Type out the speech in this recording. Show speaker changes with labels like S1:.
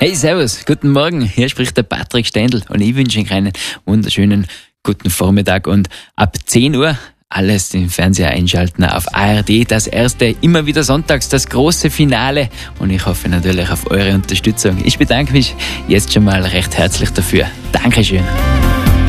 S1: Hey, servus, guten Morgen. Hier spricht der Patrick Stendl und ich wünsche Ihnen einen wunderschönen guten Vormittag und ab 10 Uhr alles im Fernseher einschalten auf ARD. Das erste, immer wieder sonntags, das große Finale und ich hoffe natürlich auf eure Unterstützung. Ich bedanke mich jetzt schon mal recht herzlich dafür. Dankeschön.